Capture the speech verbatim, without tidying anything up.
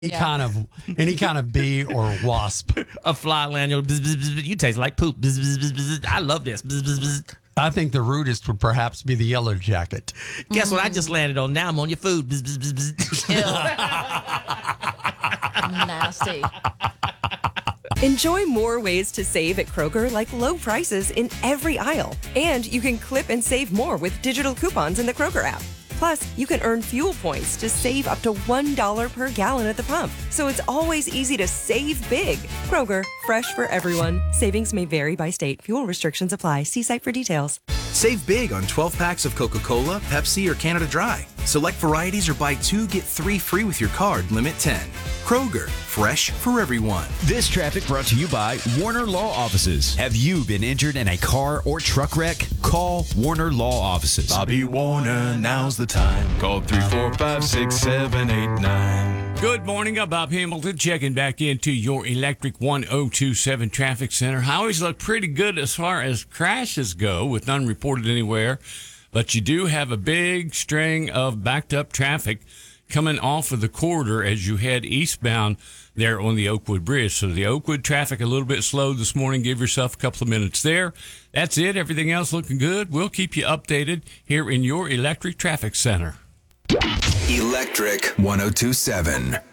Any kind of any kind of bee or wasp. A fly land. You, know, bzz, bzz, bzz, bzz. You taste like poop. Bzz, bzz, bzz, bzz. I love this. Bzz, bzz, bzz. I think the rudest would perhaps be the yellow jacket. Guess mm. what I just landed on? Now I'm on your food. Bzz, bzz, bzz, bzz. Nasty. Enjoy more ways to save at Kroger, like low prices in every aisle. And you can clip and save more with digital coupons in the Kroger app. Plus, you can earn fuel points to save up to one dollar per gallon at the pump. So it's always easy to save big. Kroger, fresh for everyone. Savings may vary by state. Fuel restrictions apply. See site for details. Save big on twelve packs of Coca-Cola, Pepsi, or Canada Dry. Select varieties or buy two, get three free with your card. Limit ten. Kroger, fresh for everyone. This traffic brought to you by Warner Law Offices. Have you been injured in a car or truck wreck? Call Warner Law Offices. Bobby Warner, now's the time. Call three four five, six seven eight nine. Good morning. I'm Bob Hamilton checking back into your Electric one oh two seven Traffic Center. Highways look pretty good as far as crashes go, with none reported anywhere. But you do have a big string of backed up traffic coming off of the corridor as you head eastbound there on the Oakwood Bridge. So the Oakwood traffic a little bit slow this morning. Give yourself a couple of minutes there. That's it. Everything else looking good. We'll keep you updated here in your Electric Traffic Center. Electric one oh two seven.